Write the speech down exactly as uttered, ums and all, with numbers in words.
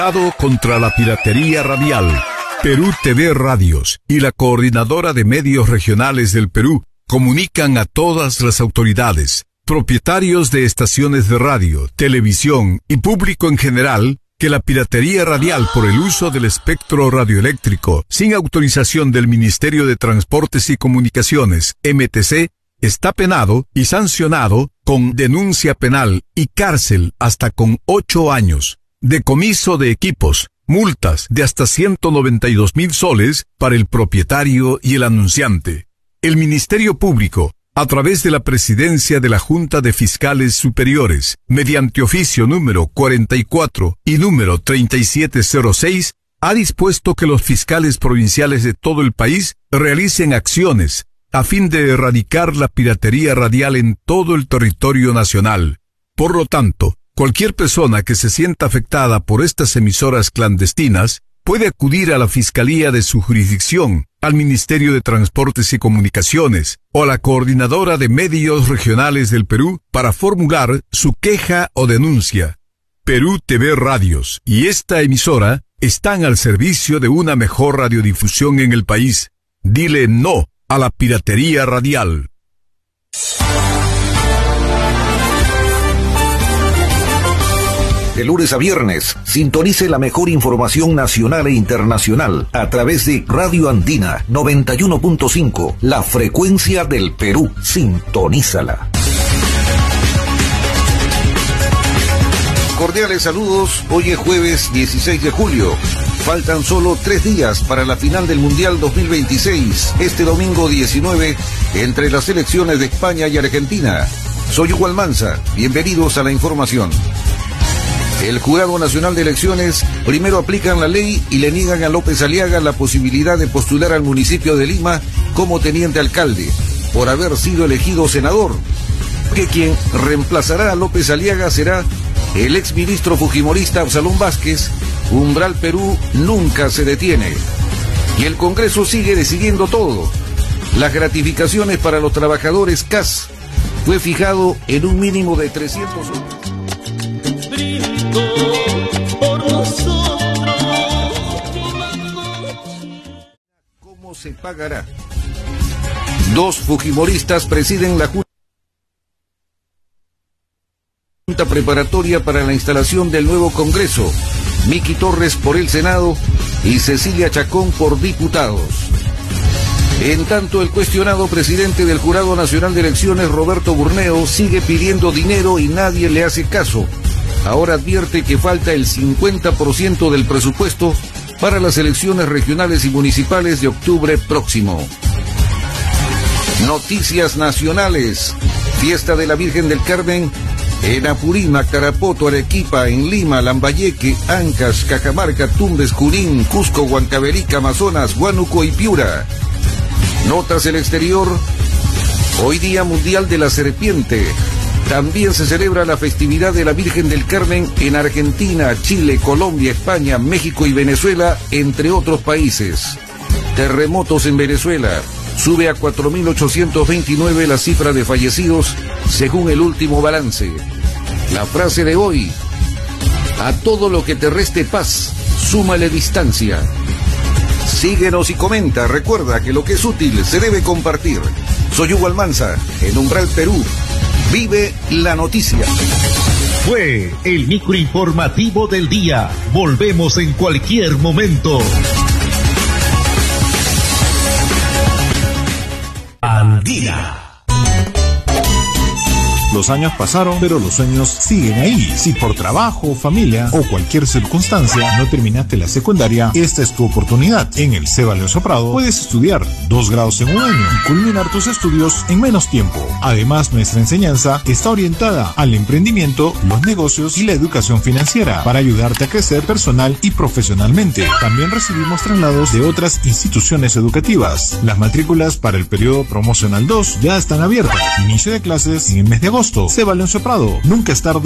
Contra la piratería radial. Perú T V Radios y la Coordinadora de Medios Regionales del Perú comunican a todas las autoridades, propietarios de estaciones de radio, televisión y público en general que la piratería radial por el uso del espectro radioeléctrico sin autorización del Ministerio de Transportes y Comunicaciones, M T C, está penado y sancionado con denuncia penal y cárcel hasta con ocho años. Decomiso de equipos, multas de hasta ciento noventa y dos mil soles para el propietario y el anunciante. El Ministerio Público, a través de la Presidencia de la Junta de Fiscales Superiores, mediante oficio número cuarenta y cuatro y número treinta y siete cero seis, ha dispuesto que los fiscales provinciales de todo el país realicen acciones a fin de erradicar la piratería radial en todo el territorio nacional. Por lo tanto, cualquier persona que se sienta afectada por estas emisoras clandestinas puede acudir a la Fiscalía de su jurisdicción, al Ministerio de Transportes y Comunicaciones o a la Coordinadora de Medios Regionales del Perú para formular su queja o denuncia. Perú T V Radios y esta emisora están al servicio de una mejor radiodifusión en el país. Dile no a la piratería radial. De lunes a viernes, sintonice la mejor información nacional e internacional a través de Radio Andina noventa y uno punto cinco, la frecuencia del Perú. Sintonízala. Cordiales saludos, hoy es jueves dieciséis de julio. Faltan solo tres días para la final del Mundial dos mil veintiséis, este domingo diecinueve, entre las selecciones de España y Argentina. Soy Hugo Almanza, bienvenidos a la información. El Jurado Nacional de Elecciones primero aplican la ley y le niegan a López Aliaga la posibilidad de postular al municipio de Lima como teniente alcalde, por haber sido elegido senador, que quien reemplazará a López Aliaga será el exministro fujimorista Absalón Vázquez. Umbral Perú nunca se detiene. Y el Congreso sigue decidiendo todo. Las gratificaciones para los trabajadores C A S fue fijado en un mínimo de trescientos... Por nosotros. ¿Cómo se pagará? Dos fujimoristas presiden la Junta Preparatoria para la instalación del nuevo Congreso. Miki Torres por el Senado y Cecilia Chacón por diputados. En tanto, el cuestionado presidente del Jurado Nacional de Elecciones, Roberto Burneo, sigue pidiendo dinero y nadie le hace caso. Ahora advierte que falta el cincuenta por ciento del presupuesto para las elecciones regionales y municipales de octubre próximo. Noticias nacionales. Fiesta de la Virgen del Carmen en Apurímac, Tarapoto, Arequipa, en Lima, Lambayeque, Ancash, Cajamarca, Tumbes, Junín, Cusco, Huancavelica, Amazonas, Huánuco y Piura. Notas del exterior. Hoy Día Mundial de la Serpiente. También se celebra la festividad de la Virgen del Carmen en Argentina, Chile, Colombia, España, México y Venezuela, entre otros países. Terremotos en Venezuela. Sube a cuatro mil ochocientos veintinueve la cifra de fallecidos, según el último balance. La frase de hoy: a todo lo que te reste paz, súmale distancia. Síguenos y comenta. Recuerda que lo que es útil se debe compartir. Soy Hugo Almanza, en Umbral Perú. Vive la noticia. Fue el microinformativo del día. Volvemos en cualquier momento. Andina. Los años pasaron, pero los sueños siguen ahí. Si por trabajo, familia o cualquier circunstancia no terminaste la secundaria, esta es tu oportunidad. En el C E B León Soprado puedes estudiar dos grados en un año y culminar tus estudios en menos tiempo. Además, nuestra enseñanza está orientada al emprendimiento, los negocios y la educación financiera para ayudarte a crecer personal y profesionalmente. También recibimos traslados de otras instituciones educativas. Las matrículas para el periodo promocional dos ya están abiertas. Inicio de clases en el mes de agosto. C E B León Soprado. Nunca es tarde.